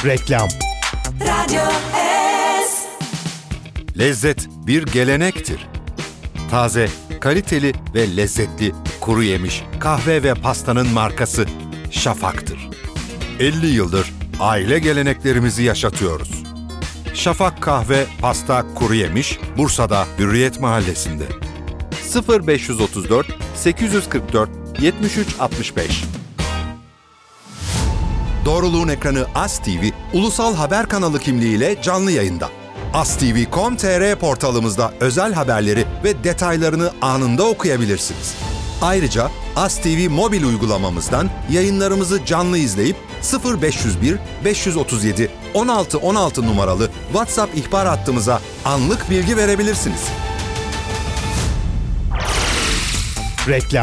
Reklam. Radyo S. Lezzet bir gelenektir. Taze, kaliteli ve lezzetli kuru yemiş, kahve ve pastanın markası Şafak'tır. 50 yıldır aile geleneklerimizi yaşatıyoruz. Şafak Kahve, Pasta, Kuru Yemiş, Bursa'da Hürriyet Mahallesi'nde. 0534 844 7365. Doğruluğun ekranı AS TV, ulusal haber kanalı kimliğiyle canlı yayında. ASTV.com.tr portalımızda özel haberleri ve detaylarını anında okuyabilirsiniz. Ayrıca AS TV mobil uygulamamızdan yayınlarımızı canlı izleyip 0501 537 16 16 numaralı WhatsApp ihbar hattımıza anlık bilgi verebilirsiniz. Reklam.